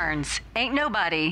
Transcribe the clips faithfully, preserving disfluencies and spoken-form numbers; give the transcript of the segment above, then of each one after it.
Barnes. Ain't nobody.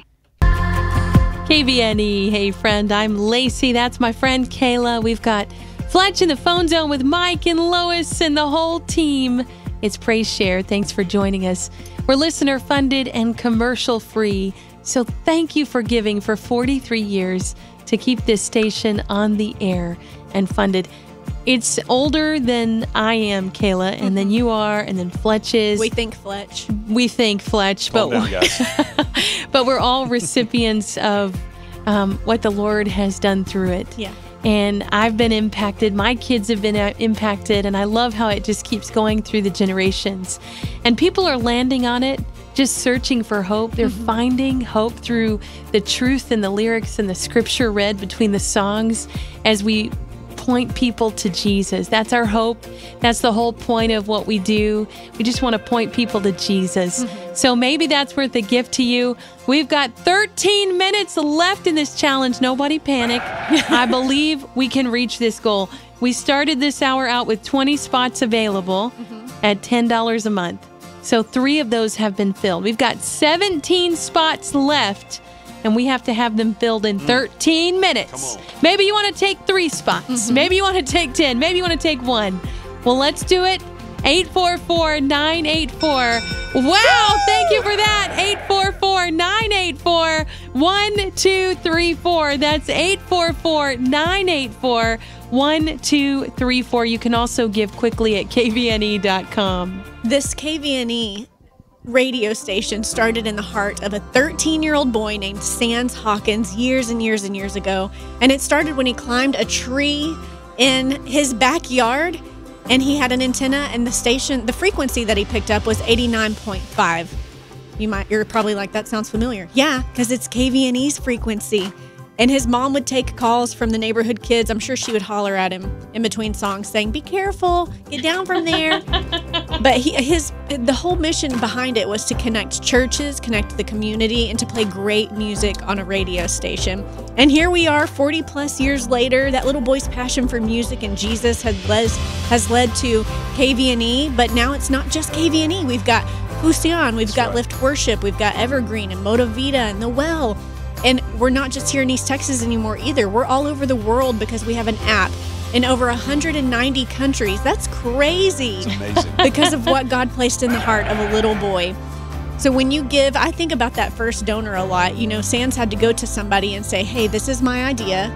K V N E. Hey, friend, I'm Lacey. That's my friend Kayla. We've got Fletch in the phone zone with Mike and Lois and the whole team. It's Praise Share. Thanks for joining us. We're listener funded and commercial free. So thank you for giving for forty-three years to keep this station on the air and funded. It's older than I am, Kayla, and mm-hmm. then you are, and then Fletch is. We think Fletch. We think Fletch, but, down, guys. but we're all recipients of um, what the Lord has done through it. Yeah. And I've been impacted. My kids have been uh, impacted, and I love how it just keeps going through the generations. And people are landing on it, just searching for hope. They're mm-hmm. finding hope through the truth and the lyrics and the scripture read between the songs as we point people to Jesus. That's our hope. That's the whole point of what we do. We just want to point people to Jesus. Mm-hmm. So maybe that's worth a gift to you. We've got thirteen minutes left in this challenge. Nobody panic. I believe we can reach this goal. We started this hour out with twenty spots available mm-hmm. at ten dollars a month. So three of those have been filled. We've got seventeen spots left, and we have to have them filled in thirteen minutes. Maybe you want to take three spots. Mm-hmm. Maybe you want to take ten. Maybe you want to take one. Well, let's do it. eight four four, nine eight four. Wow, thank you for that. eight four four, nine eight four, one two three four. That's eight four four, nine eight four, one two three four. You can also give quickly at K V N E dot com. This K V N E radio station started in the heart of a thirteen-year-old boy named Sans Hawkins years and years and years ago. And it started when he climbed a tree in his backyard, and he had an antenna, and the station, the frequency that he picked up was eighty-nine point five. You might, you're probably like, that sounds familiar. Yeah, because it's K V N E's frequency. And his mom would take calls from the neighborhood kids. I'm sure she would holler at him in between songs saying, be careful, get down from there. But he, his the whole mission behind it was to connect churches, connect the community, and to play great music on a radio station. And here we are forty plus years later. That little boy's passion for music and Jesus has led, has led to K V N E. But now it's not just K V N E. We've got Fusion, we've That's got right. Lift Worship, we've got Evergreen and Motivita and The Well. And we're not just here in East Texas anymore either. We're all over the world because we have an app in over one hundred ninety countries. That's crazy. It's amazing. Because of what God placed in the heart of a little boy. So when you give, I think about that first donor a lot. You know, Sans had to go to somebody and say, hey, this is my idea.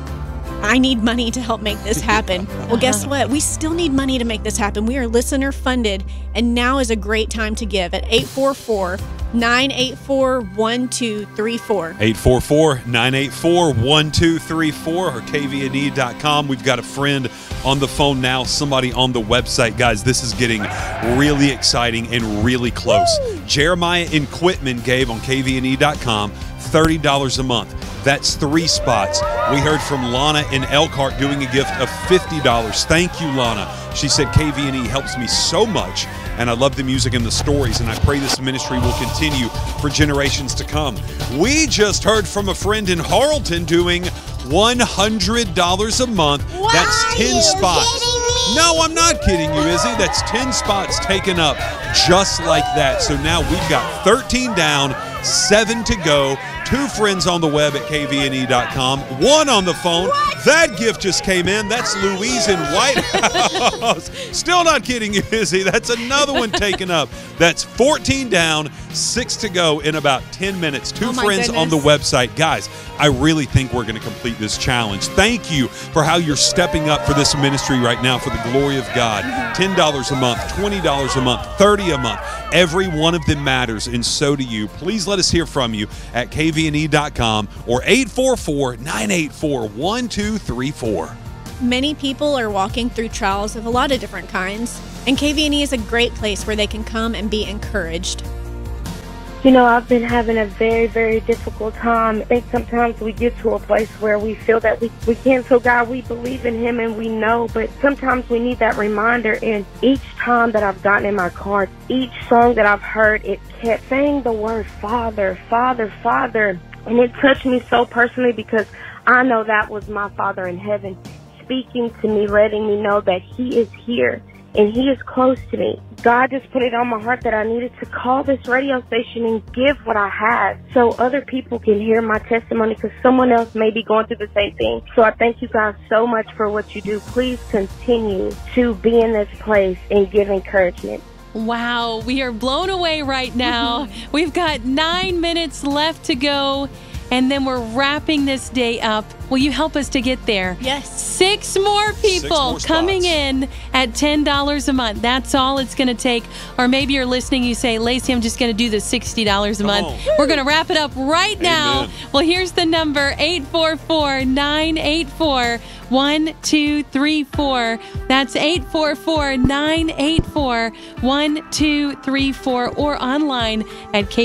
I need money to help make this happen. Well, guess what? We still need money to make this happen. We are listener funded, and now is a great time to give at eight four four, nine eight four, one two three four. eight four four, nine eight four, one two three four or K V N E dot com. We've got a friend on the phone now, somebody on the website. Guys, this is getting really exciting and really close. Woo! Jeremiah in Quitman gave on K V N E dot com thirty dollars a month. That's three spots. We heard from Lana in Elkhart doing a gift of fifty dollars. Thank you, Lana. She said K V N E helps me so much, and I love the music and the stories, and I pray this ministry will continue for generations to come. We just heard from a friend in Harlton doing one hundred dollars a month. Why That's ten are you spots. kidding me? No, I'm not kidding you, Izzy. That's ten spots taken up just like that. So now we've got thirteen down, seven to go. Two friends on the web at K V N E dot com. One on the phone. What? That gift just came in. That's Louise in White House. Still not kidding you, Izzy. That's another one taken up. That's fourteen down, six to go in about ten minutes. Two Oh my friends on the goodness. website. Guys, I really think we're going to complete this challenge. Thank you for how you're stepping up for this ministry right now for the glory of God. ten dollars a month, twenty dollars a month, thirty dollars a month. Every one of them matters, and so do you. Please let us hear from you at K V N E dot com or eight four four, nine eight four, one two three four. Many people are walking through trials of a lot of different kinds, and K V N E is a great place where they can come and be encouraged. You know, I've been having a very, very difficult time. I think sometimes we get to a place where we feel that we, we can't tell God we believe in Him and we know, but sometimes we need that reminder. And each time that I've gotten in my car, each song that I've heard, it kept saying the word Father, Father, Father. And it touched me so personally because I know that was my Father in heaven speaking to me, letting me know that He is here and He is close to me. God just put it on my heart that I needed to call this radio station and give what I have so other people can hear my testimony, because someone else may be going through the same thing. So I thank you guys so much for what you do. Please continue to be in this place and give encouragement. Wow, we are blown away right now. We've got nine minutes left to go, and then we're wrapping this day up. Will you help us to get there? Yes. Six more people more coming spots. in at ten dollars a month. That's all it's going to take. Or maybe you're listening, you say, Lacey, I'm just going to do the sixty dollars a Come month. on. We're going to wrap it up right now. Amen. Well, here's the number, eight four four, nine eight four, one two three four. That's eight four four, nine eight four, one two three four, or online at K